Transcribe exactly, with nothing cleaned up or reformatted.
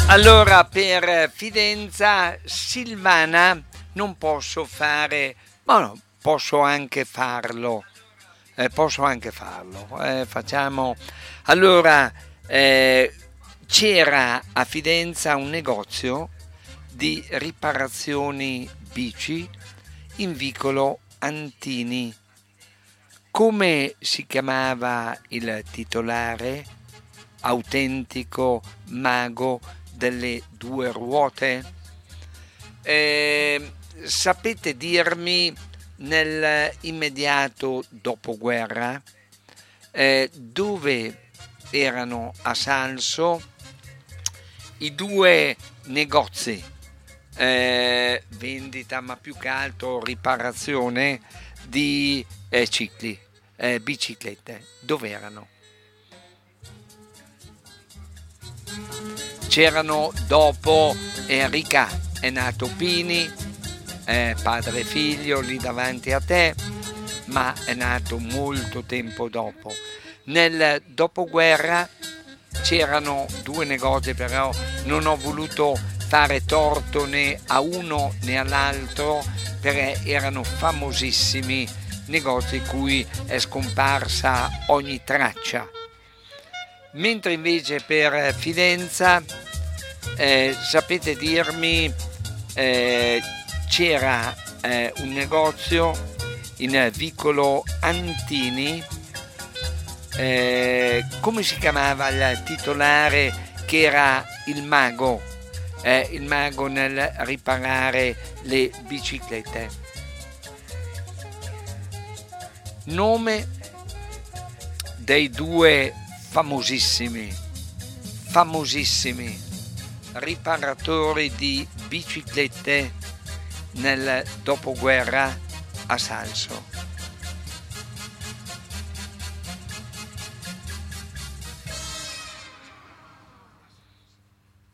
Allora, per Fidenza Silvana non posso fare, ma no, posso anche farlo, eh, posso anche farlo. Eh, facciamo. Allora, eh, c'era a Fidenza un negozio di riparazioni bici in vicolo Antini. Come si chiamava il titolare? Autentico mago delle due ruote? Eh, sapete dirmi nel immediato dopoguerra eh, dove erano a Salso i due negozi eh, vendita, ma più che altro riparazione di eh, cicli, eh, biciclette? Dove erano? C'erano dopo Enrica, è nato Pini, eh, padre e figlio lì davanti a te, ma è nato molto tempo dopo. Nel dopoguerra c'erano due negozi, però non ho voluto fare torto né a uno né all'altro, perché erano famosissimi negozi cui è scomparsa ogni traccia. Mentre invece per Fidenza, eh, sapete dirmi, eh, c'era eh, un negozio in vicolo Antini, eh, come si chiamava il titolare che era il mago, eh, il mago nel riparare le biciclette? Nome dei due famosissimi, famosissimi riparatori di biciclette nel dopoguerra a Salso.